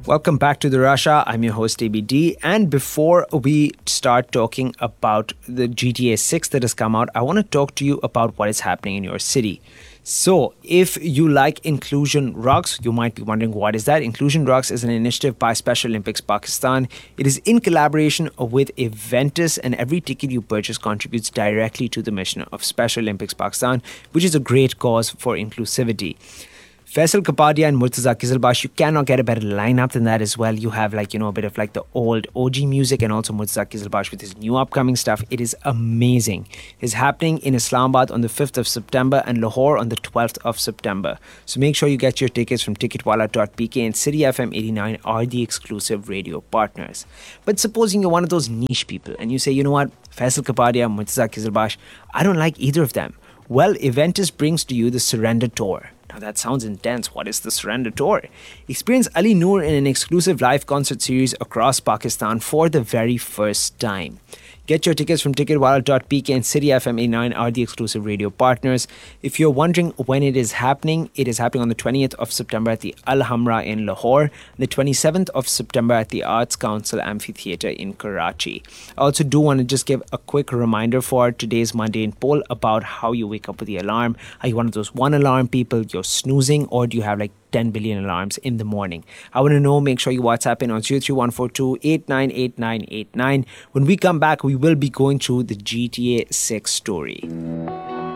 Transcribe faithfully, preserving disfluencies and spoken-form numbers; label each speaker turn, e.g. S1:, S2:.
S1: Welcome back to the Russia. I'm your host A B D, and before we start talking about the G T A six that has come out, I want to talk to you about what is happening in your city. So, if you like Inclusion Rocks, you might be wondering what is that? Inclusion Rocks is an initiative by Special Olympics Pakistan. It is in collaboration with Eventus, and every ticket you purchase contributes directly to the mission of Special Olympics Pakistan, which is a great cause for inclusivity. Faisal Kapadia and Murtaza Kizilbash, you cannot get a better lineup than that as well. You have like, you know, a bit of like the old O G music and also Murtaza Kizilbash with his new upcoming stuff. It is amazing. It's happening in Islamabad on the fifth of September and Lahore on the twelfth of September. So make sure you get your tickets from ticketwala dot p k, and City F M eighty-nine are the exclusive radio partners. But supposing you're one of those niche people and you say, you know what, Faisal Kapadia, Murtaza Kizilbash, I don't like either of them. Well, Eventus brings to you the Surrender Tour. Now that sounds intense. What is the Surrender Tour? Experience Ali Noor in an exclusive live concert series across Pakistan for the very first time. Get your tickets from ticketwala dot p k, and City F M eighty-nine are the exclusive radio partners. If you're wondering when it is happening, it is happening on the twentieth of September at the Al Hamra in Lahore, the twenty-seventh of September at the Arts Council Amphitheatre in Karachi. I also do want to just give a quick reminder for today's mundane poll about how you wake up with the alarm. Are you one of those one alarm people, you're snoozing, or do you have like ten billion alarms in the morning? I want to know. Make sure you WhatsApp in on zero three one four two eight nine eight nine eight nine. When we come back, we will be going through the G T A six story.